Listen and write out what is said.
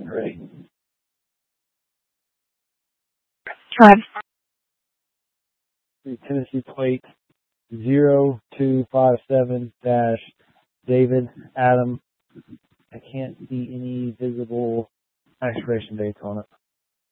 ready. Go ahead. The Tennessee plate 0257 David Adam. I can't see any visible expiration dates on it.